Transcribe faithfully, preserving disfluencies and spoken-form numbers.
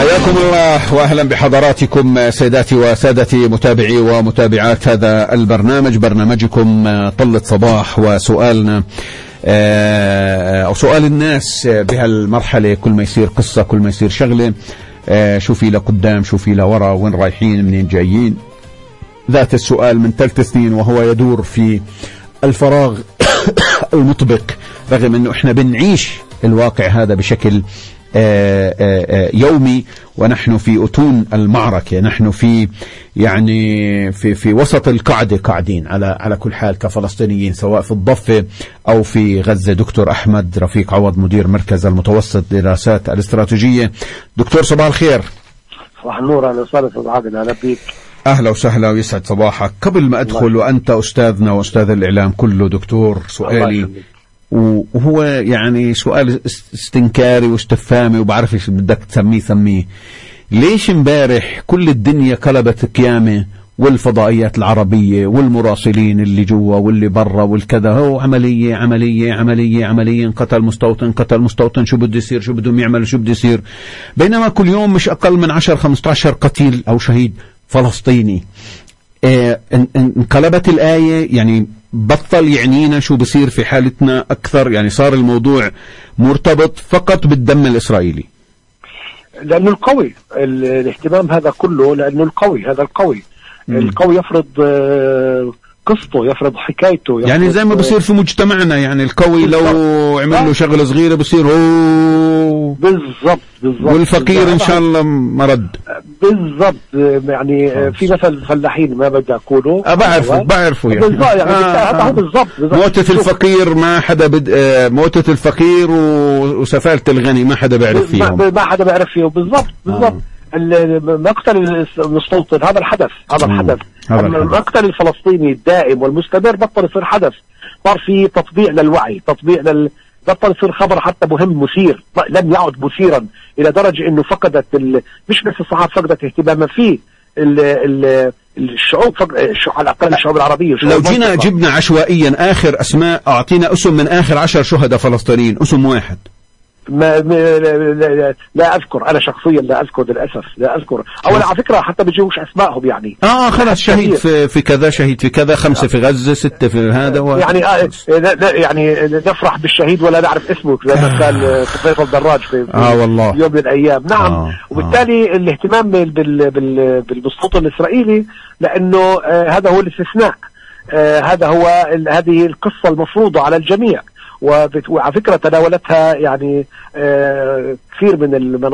حياكم الله واهلا بحضراتكم سيداتي وسادتي متابعي ومتابعات هذا البرنامج، برنامجكم طلة صباح. وسؤالنا او سؤال الناس بهالمرحله، كل ما يصير قصه، كل ما يصير شغله، شو في لقدام، شو في لورا، وين رايحين، منين جايين. ذات السؤال من ثلاث سنين وهو يدور في الفراغ المطبق، رغم انه احنا بنعيش الواقع هذا بشكل آآ آآ يومي، ونحن في أتون المعركة، نحن في يعني في في وسط القاعدة قاعدين على على كل حال كفلسطينيين، سواء في الضفة أو في غزة. دكتور أحمد رفيق عوض، مدير مركز المتوسط للدراسات الاستراتيجية. دكتور صباح الخير. صباح النور، أهلا وسهلا أستاذ عادل. أهلا بيك. أهلا وسهلا ويسعد صباحك. قبل ما أدخل وأنت أستاذنا وأستاذ الإعلام كله دكتور، سؤالي وهو يعني سؤال استنكاري واستفهامي وبعرف ايش بدك تسميه سميه. ليش امبارح كل الدنيا قلبت قيامة، والفضائيات العربية والمراسلين اللي جوا واللي برا والكذا، هو عملية عملية عملية عملية، قتل مستوطن قتل مستوطن، شو بده يصير، شو بدهم يعملوا، شو بده يصير، بينما كل يوم مش أقل من عشر خمسة عشر قتيل أو شهيد فلسطيني. اه انقلبت الآية، يعني بطل يعنينا شو بصير في حالتنا أكثر، يعني صار الموضوع مرتبط فقط بالدم الإسرائيلي. لأنه القوي الاهتمام هذا كله، لأنه القوي هذا القوي م. القوي يفرض قصته، يفرض حكايته، يفرض يعني زي ما بصير في مجتمعنا، يعني القوي لو عمل له شغلة صغيرة بصير هو بالضبط بالضبط، والفقير إن شاء الله مرد بالضبط. يعني آه. في مثل فلاحين ما بدي أقوله، بعرفه بعرفه يعني بالضبط، يعني هذا آه. هو بالضبط. موتة الفقير ما حدا بد... آه موتة الفقير وسفالة الغني ما حدا بيعرف فيهم، ما حدا بيعرف فيهم بالضبط بالضبط. آه. مقتل المستوطن هذا الحدث، هذا الحدث. المقتل الفلسطيني الدائم والمستمر بطل يصير حدث، صار في تطبيع للوعي، تطبيع لل بطل يصير خبر حتى مهم مثير، لم يعد مثيرا الى درجه انه فقدت ال... مش بس الصحافه فقدت اهتماما فيه، ال... ال... الشعوب فق... على الاقل الشعوب العربيه. لو جينا جبنا عشوائيا اخر اسماء، اعطينا اسم من اخر عشر شهداء فلسطينيين، اسم واحد. ما, ما لا, لا, لا اذكر، انا شخصيا لا اذكر للاسف، لا اذكر. او على فكره حتى بيجوش اسمائهم يعني. اه خلاص، شهيد في, في كذا، شهيد في كذا، خمسه في غزه، سته في هذا و... يعني آه لا يعني نفرح بالشهيد ولا نعرف اسمه، زي ما قال فيصل دراج في, في آه والله. يوم من الايام. نعم. آه وبالتالي آه. الاهتمام بال بال بال بالمستوطن الاسرائيلي، لانه آه هذا هو الاستثناء، آه هذا هو هذه القصه المفروضه على الجميع، وعلى فكرة تناولتها يعني آه كثير من المناطق